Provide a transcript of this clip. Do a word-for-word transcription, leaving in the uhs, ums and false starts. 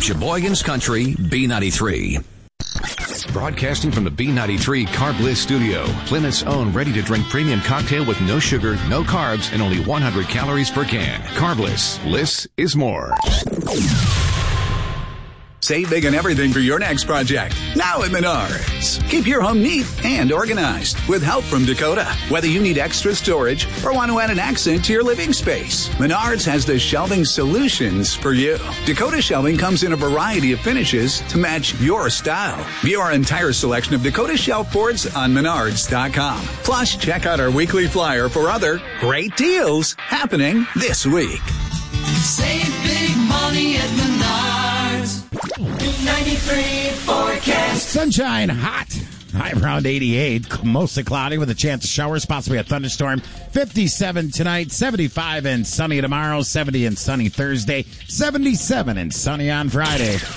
Sheboygan's Country, B ninety-three. Broadcasting from the B ninety-three Carb Bliss studio, Plymouth's own ready-to-drink premium cocktail with no sugar, no carbs, and only one hundred calories per can. Carb Bliss. Bliss is more. Save big on everything for your next project. Now at Menards. Keep your home neat and organized with help from Dakota. Whether you need extra storage or want to add an accent to your living space, Menards has the shelving solutions for you. Dakota shelving comes in a variety of finishes to match your style. View our entire selection of Dakota shelf boards on menards dot com. Plus, check out our weekly flyer for other great deals happening this week. Save big money at Menards. ninety-three forecast. Sunshine, hot. High around eighty-eight. Mostly cloudy with a chance of showers, possibly a thunderstorm. fifty-seven tonight, seventy-five and sunny tomorrow, seventy and sunny Thursday, seventy-seven and sunny on Friday.